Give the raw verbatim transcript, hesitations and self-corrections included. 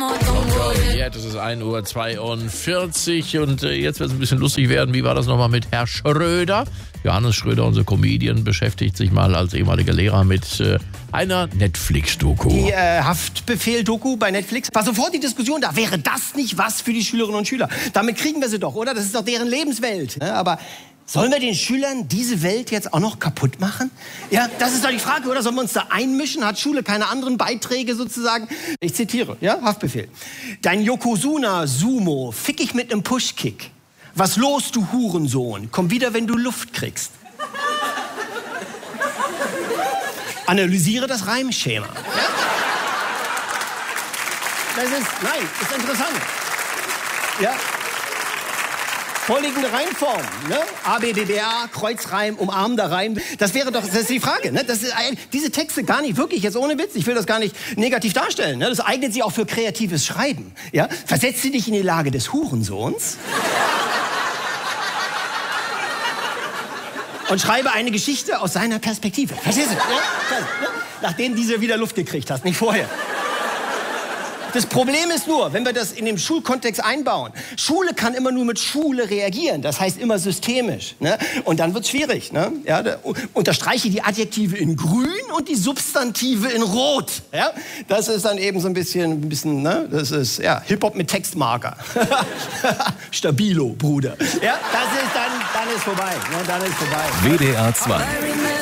Jetzt ist es ein Uhr zweiundvierzig und äh, jetzt wird es ein bisschen lustig werden. Wie war das nochmal mit Herr Schröder? Johannes Schröder, unser Comedian, beschäftigt sich mal als ehemaliger Lehrer mit äh, einer Netflix-Doku. Die äh, Haftbefehl-Doku bei Netflix war sofort die Diskussion, da wäre das nicht was für die Schülerinnen und Schüler. Damit kriegen wir sie doch, oder? Das ist doch deren Lebenswelt. Ja, aber sollen wir den Schülern diese Welt jetzt auch noch kaputt machen? Ja, das ist doch die Frage, oder? Sollen wir uns da einmischen? Hat Schule keine anderen Beiträge sozusagen? Ich zitiere, ja, Haftbefehl. Dein Yokozuna-Sumo fick ich mit nem Pushkick. Was los, du Hurensohn? Komm wieder, wenn du Luft kriegst. Analysiere das Reimschema. Ja? Das ist, nein, ist interessant. Ja. Vorliegende Reimform, ne? A, B, D, D, A, Kreuzreim, umarmender Reim. Das wäre doch, das ist die Frage, ne? Das ist ein, diese Texte gar nicht, wirklich, jetzt ohne Witz, ich will das gar nicht negativ darstellen, ne? Das eignet sich auch für kreatives Schreiben, ja? Versetze dich in die Lage des Hurensohns und schreibe eine Geschichte aus seiner Perspektive. Verstehst du? Ja? Nachdem diese wieder Luft gekriegt hast, nicht vorher. Das Problem ist nur, wenn wir das in den Schulkontext einbauen, Schule kann immer nur mit Schule reagieren, das heißt immer systemisch. Ne? Und dann wird's schwierig. Ne? Ja, da, unterstreiche die Adjektive in grün und die Substantive in rot. Ja? Das ist dann eben so ein bisschen, ein bisschen ne? Das ist ja, Hip-Hop mit Textmarker. Stabilo, Bruder. Ja? Das ist dann, dann ist vorbei. Ne? Dann ist vorbei. W D R zwei.